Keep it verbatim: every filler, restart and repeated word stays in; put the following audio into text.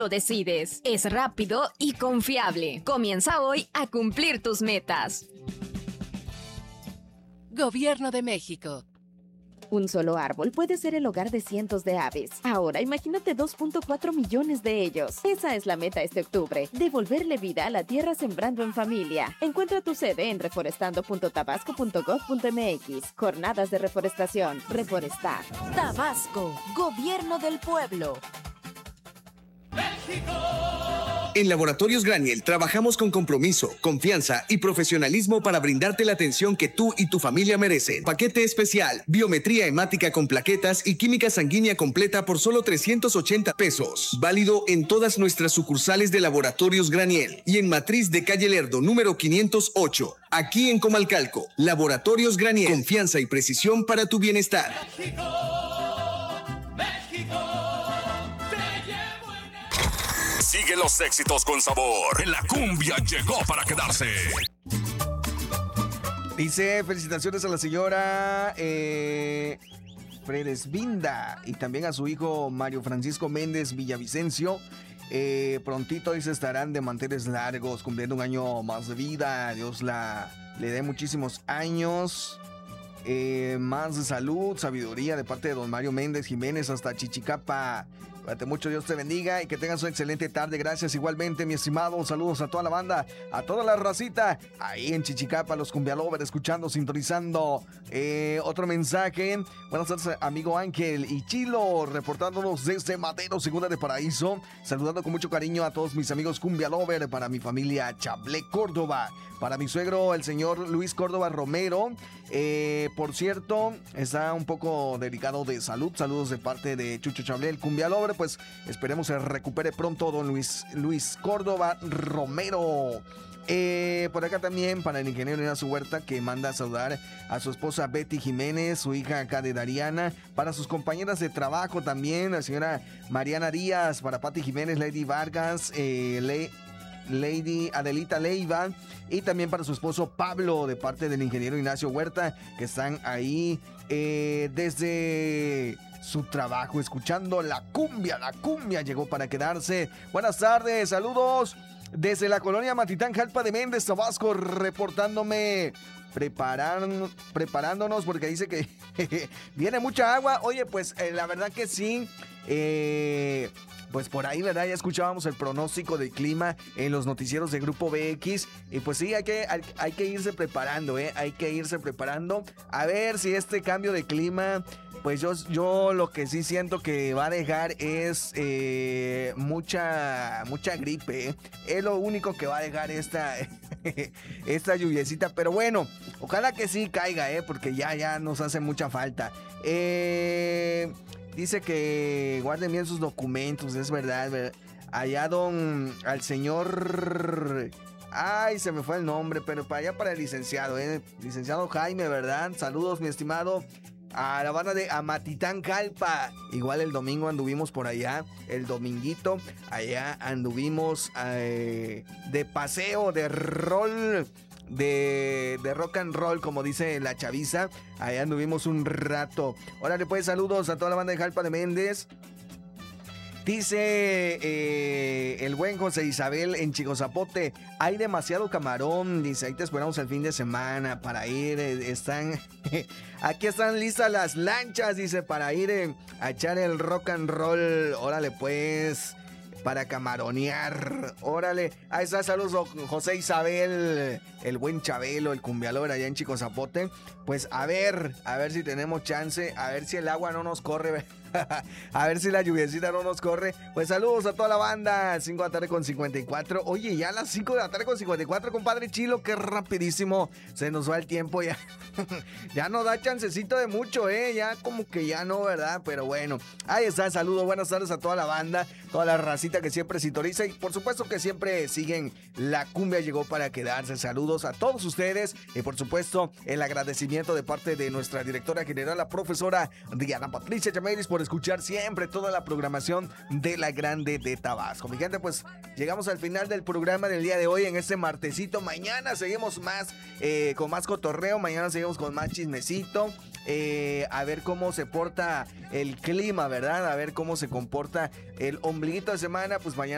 lo decides. Es rápido y confiable. Comienza hoy a cumplir tus metas. Gobierno de México. Un solo árbol puede ser el hogar de cientos de aves. Ahora imagínate dos punto cuatro millones de ellos. Esa es la meta este octubre. Devolverle vida a la tierra sembrando en familia. Encuentra tu sede en reforestando punto tabasco punto gov punto m x. Jornadas de reforestación. Reforestar. Tabasco. Gobierno del pueblo. ¡México! En Laboratorios Graniel trabajamos con compromiso, confianza y profesionalismo para brindarte la atención que tú y tu familia merecen. Paquete especial, biometría hemática con plaquetas y química sanguínea completa por solo trescientos ochenta pesos. Válido en todas nuestras sucursales de Laboratorios Graniel y en Matriz de Calle Lerdo, número quinientos ocho. Aquí en Comalcalco, Laboratorios Graniel. Confianza y precisión para tu bienestar. México, México. Sigue los éxitos con sabor. La cumbia llegó para quedarse. Dice, felicitaciones a la señora eh, Fredesvinda y también a su hijo Mario Francisco Méndez Villavicencio. Eh, prontito, dice, estarán de manteles largos, cumpliendo un año más de vida. Dios la, le dé muchísimos años. Eh, más de salud, sabiduría de parte de don Mario Méndez Jiménez hasta Chichicapa. Cuídate mucho, Dios te bendiga y que tengas una excelente tarde. Gracias igualmente, mi estimado. Saludos a toda la banda, a toda la racita ahí en Chichicapa, los Cumbialover, escuchando, sintonizando. Eh, otro mensaje. Buenas tardes, amigo Ángel y Chilo, reportándonos desde Madero, Segunda de Paraíso. Saludando con mucho cariño a todos mis amigos Cumbialover, para mi familia Chablé Córdoba, para mi suegro, el señor Luis Córdoba Romero. Eh, por cierto, está un poco delicado de salud. Saludos de parte de Chucho Chablé, el Cumbialover. Pues esperemos se recupere pronto don Luis, Luis Córdoba Romero. Eh, por acá también para el ingeniero Ignacio Huerta, que manda a saludar a su esposa Betty Jiménez, su hija acá de Dariana, para sus compañeras de trabajo también, la señora Mariana Díaz, para Pati Jiménez, Lady Vargas, eh, Le Lady Adelita Leiva, y también para su esposo Pablo, de parte del ingeniero Ignacio Huerta, que están ahí eh, desde su trabajo, escuchando la cumbia. La cumbia llegó para quedarse. Buenas tardes, saludos desde la colonia Matitán, Jalpa de Méndez, Tabasco, reportándome, preparan, preparándonos porque dice que viene mucha agua. Oye, pues eh, la verdad que sí, eh... pues por ahí, ¿verdad? Ya escuchábamos el pronóstico del clima en los noticieros de Grupo B X. Y pues sí, hay que, hay, hay que irse preparando, ¿eh? Hay que irse preparando. A ver si este cambio de clima, pues yo, yo lo que sí siento que va a dejar es eh, mucha, mucha gripe, ¿eh? Es lo único que va a dejar esta, esta lluviecita. Pero bueno, ojalá que sí caiga, ¿eh? Porque ya, ya nos hace mucha falta. Eh... Dice que guarden bien sus documentos, es verdad, ¿verdad? Allá don, al señor, ay, se me fue el nombre, pero para allá para el licenciado, ¿eh? Licenciado Jaime, ¿verdad? Saludos, mi estimado, a la banda de Amatitán Jalpa. Igual el domingo anduvimos por allá, el dominguito, allá anduvimos eh, de paseo, de rol. De, de rock and roll, como dice la chaviza. Allá anduvimos un rato. Órale pues, saludos a toda la banda de Jalpa de Méndez. Dice eh, el buen José Isabel en Chico Zapote, hay demasiado camarón. Dice, ahí te esperamos el fin de semana para ir. Eh, están aquí están listas las lanchas, dice, para ir eh, a echar el rock and roll. Órale pues, para camaronear. Órale, ahí está, saludos José Isabel, el buen Chabelo, el Cumbialover allá en Chico Zapote. Pues a ver, a ver si tenemos chance, a ver si el agua no nos corre. A ver si la lluviecita no nos corre. Pues saludos a toda la banda. cinco de la tarde con cincuenta y cuatro. Oye, ya a las cinco de la tarde con cincuenta y cuatro, compadre Chilo. Qué rapidísimo se nos va el tiempo ya. Ya no da chancecito de mucho, eh. Ya como que ya no, ¿verdad? Pero bueno, ahí está. Saludos, buenas tardes a toda la banda, toda la racita que siempre sintoniza. Y por supuesto que siempre siguen La Cumbia Llegó para Quedarse. Saludos a todos ustedes. Y por supuesto, el agradecimiento de parte de nuestra directora general, la profesora Diana Patricia Chamelis, por escuchar siempre toda la programación de La Grande de Tabasco. Mi gente, pues llegamos al final del programa del día de hoy en este martesito. Mañana seguimos más eh, con más cotorreo, mañana seguimos con más chismecito. Eh, a ver cómo se porta el clima, ¿verdad? A ver cómo se comporta el ombliguito de semana. Pues mañana